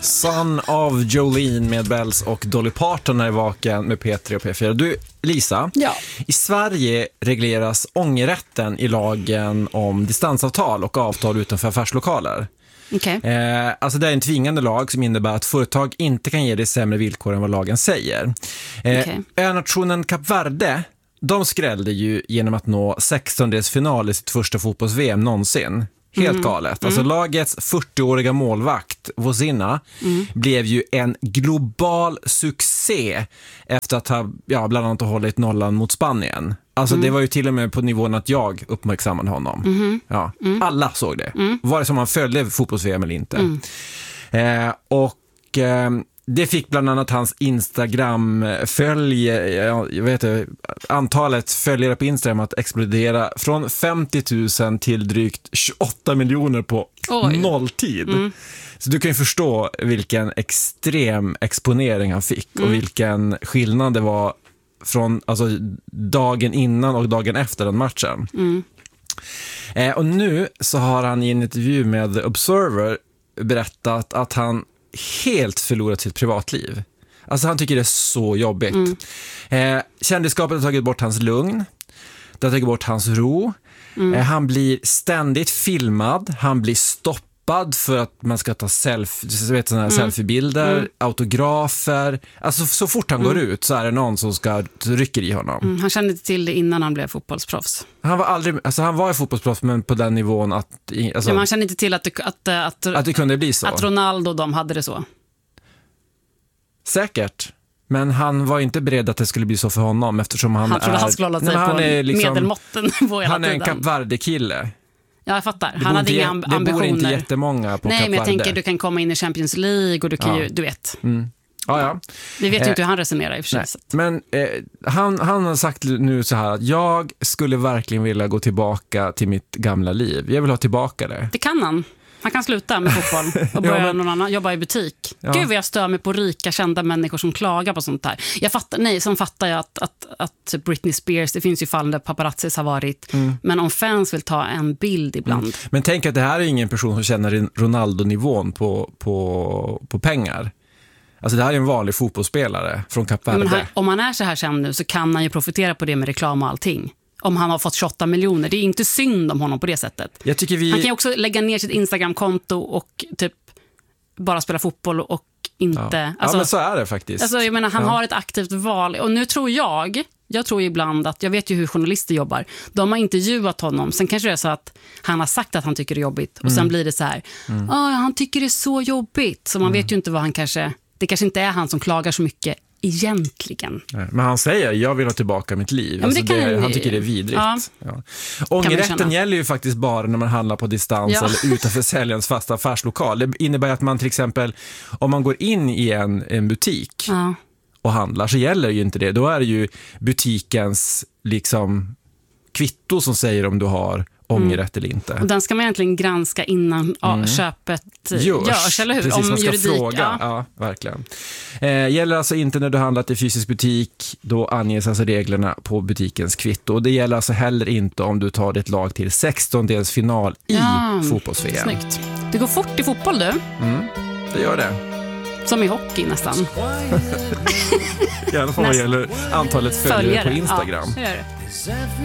Son of Jolene med Bells och Dolly Parton är vaken med P3 och P4. Du, Lisa, i Sverige regleras ångerrätten i lagen om distansavtal och avtal utanför affärslokaler. Okay. Alltså det är en tvingande lag som innebär att företag inte kan ge dig sämre villkor än vad lagen säger. Önationen Kap Verde, de skrällde ju genom att nå 16-delsfinal i sitt första fotbolls-VM någonsin. Helt galet. Alltså lagets 40-åriga målvakt, Vozina, blev ju en global succé efter att ha bland annat hållit nollan mot Spanien. Alltså det var ju till och med på nivån att jag uppmärksammade honom. Alla såg det. Var det som man följde fotbolls-VM eller inte. Det fick bland annat hans antalet följare på Instagram att explodera från 50 000 till drygt 28 miljoner på nolltid. Så du kan ju förstå vilken extrem exponering han fick och vilken skillnad det var från dagen innan och dagen efter den matchen. Och nu så har han i en intervju med The Observer berättat att han helt förlorat sitt privatliv. Alltså han tycker det är så jobbigt. Kändisskapet har tagit bort hans lugn. Det har tagit bort hans ro. Han blir ständigt filmad. Han blir stoppad för att man ska ta selfiebilder, autografer. Alltså så fort han går ut så är det någon som ska rycka i honom. Han kände inte till det innan han blev fotbollsproffs. Han var ju fotbollsproffs, men på den nivån att man kände inte till att det kunde bli så. Att Ronaldo och de hade det så. Säkert. Men han var inte beredd att det skulle bli så för honom, eftersom han trodde han skulle hålla sig på medelmåtten på hela han är en tiden. Kap Verde-kille. Ja, jag fattar. Han hade inga ambitioner. Det bor inte jättemånga på Kap Verde. Nej, men jag tänker du kan komma in i Champions League och du kan ju, du vet. Ja. Vi vet ju inte hur han resonerar i och för sig. Men han har sagt nu så här att jag skulle verkligen vilja gå tillbaka till mitt gamla liv. Jag vill ha tillbaka det. Det kan han. Han kan sluta med fotboll och börja någon annan, jobba i butik. Gud vad jag stör mig på rika, kända människor som klagar på sånt här. Som fattar jag att Britney Spears, det finns ju fall där paparazzis har varit. Men om fans vill ta en bild ibland. Men tänk att det här är ingen person som känner Ronaldo-nivån på pengar. Alltså det här är en vanlig fotbollsspelare från Kap Verde. Om han är så här känd nu så kan han ju profitera på det med reklam och allting. Om han har fått 28 miljoner. Det är inte synd om honom på det sättet. Han kan ju också lägga ner sitt Instagram-konto och typ bara spela fotboll och inte... Ja, men så är det faktiskt. Alltså, jag menar, han har ett aktivt val. Och nu tror jag tror ibland att, jag vet ju hur journalister jobbar. De har intervjuat honom. Sen kanske det är så att han har sagt att han tycker det är jobbigt. Och sen blir det så här, han tycker det är så jobbigt. Så man vet ju inte vad han det kanske inte är han som klagar så mycket egentligen. Men han säger, jag vill ha tillbaka mitt liv. Han tycker det är vidrigt. Ångerrätten gäller ju faktiskt bara när man handlar på distans eller utanför säljarens fasta affärslokal. Det innebär att man till exempel, om man går in i en butik och handlar, så gäller ju inte det. Då är det ju butikens kvitto som säger om du har ångerrätt eller inte. Och den ska man egentligen granska innan köpet görs, eller hur? Precis, om man ska juridik, fråga. Ja, verkligen. Gäller alltså inte när du handlat i fysisk butik, då anges alltså reglerna på butikens kvitto. Och det gäller alltså heller inte om du tar ditt lag till 16-delsfinal i fotbolls-VM. Snyggt. Det går fort i fotboll, du. Det gör det. Som i hockey nästan. I alla fall vad gäller antalet följare på Instagram. Ja, det gör det.